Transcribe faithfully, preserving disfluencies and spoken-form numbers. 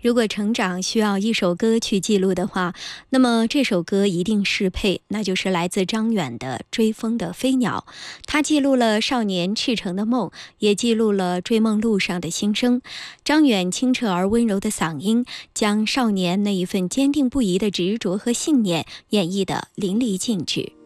如果成长需要一首歌去记录的话，那么这首歌一定适配，那就是来自张远的《追风的飞鸟》。它记录了少年赤诚的梦，也记录了追梦路上的心声。张远清澈而温柔的嗓音，将少年那一份坚定不移的执着和信念演绎得淋漓尽致。